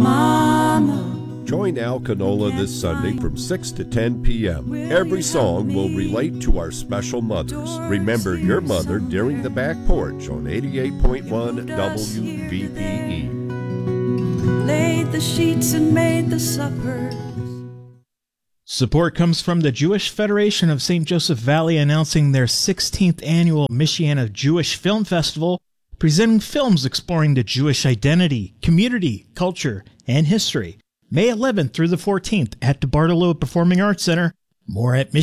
Mama. Join Al Canola this Sunday from 6 to 10 p.m. Every song will relate to our special mothers. Remember your mother during the back porch on 88.1 WVPE. Laid the sheets and made the supper. Support comes from the Jewish Federation of St. Joseph Valley, announcing their 16th annual Michiana Jewish Film Festival, presenting films exploring the Jewish identity, community, culture, and history. May 11th through the 14th at the Bartolo Performing Arts Center. More at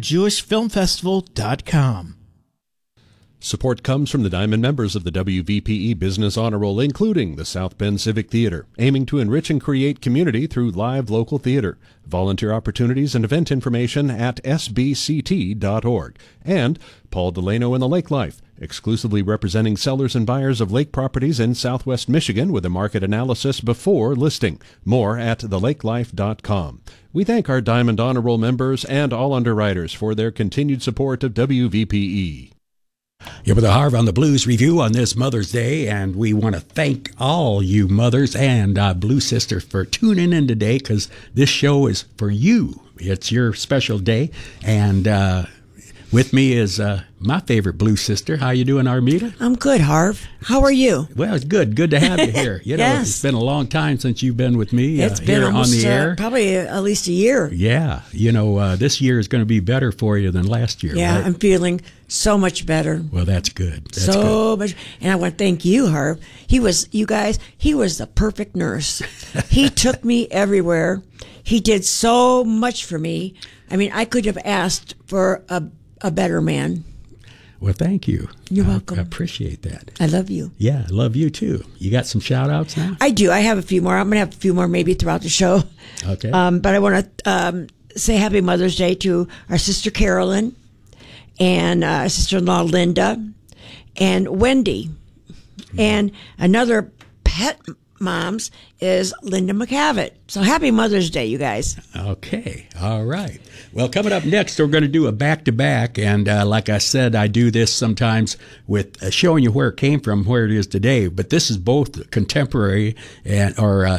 MichianaJewishFilmFestival.com. Support comes from the Diamond members of the WVPE Business Honor Roll, including the South Bend Civic Theater, aiming to enrich and create community through live local theater. Volunteer opportunities and event information at sbct.org. And Paul Delano and the Lake Life, exclusively representing sellers and buyers of lake properties in Southwest Michigan with a market analysis before listing. More at thelakelife.com. We thank our Diamond Honor Roll members and all underwriters for their continued support of WVPE. You're with the Harv on the Blues Review on this Mother's Day, and we want to thank all you mothers and Blue Sisters for tuning in today, because this show is for you. It's your special day, and with me is my favorite Blue Sister. How you doing, Armida? I'm good, Harv. How are you? Well, it's good. Good to have you here. You know, Yes. It's been a long time since you've been with me It's been here almost, on the air. probably at least a year. Yeah. You know, this year is going to be better for you than last year, Yeah, right? I'm feeling so much better. Well, that's good. That's so much. And I want to thank you, Harv. He was the perfect nurse. He took me everywhere. He did so much for me. I mean, I could have asked for a better man. Well, thank you. You're welcome. I appreciate that. I love you. Yeah, I love you too. You got some shout outs now? I do. I have a few more. I'm going to have a few more maybe throughout the show. Okay. But I want to say Happy Mother's Day to our sister Carolyn and our sister-in-law Linda and Wendy. And another pet moms is Linda McCavitt. So happy Mother's Day, you guys. Okay. All right. Well, coming up next, we're going to do a back-to-back. And like I said, I do this sometimes with showing you where it came from, where it is today. But this is both contemporary and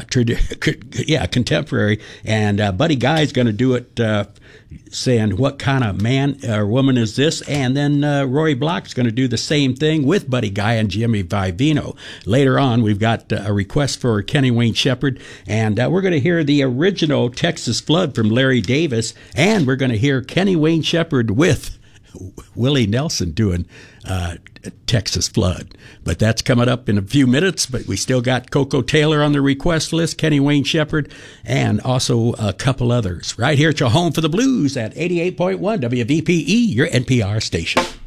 contemporary. And Buddy Guy's going to do it saying what kind of man or woman is this. And then Rory Block's going to do the same thing with Buddy Guy and Jimmy Vivino. Later on, we've got a request for Kenny Wayne Shepherd. And we're going to hear the original Texas Flood from Larry Davis. And we're going to hear Kenny Wayne Shepherd with Willie Nelson doing Texas Flood. But that's coming up in a few minutes. But we still got Coco Taylor on the request list, Kenny Wayne Shepherd, and also a couple others. Right here at your home for the blues at 88.1 WVPE, your NPR station.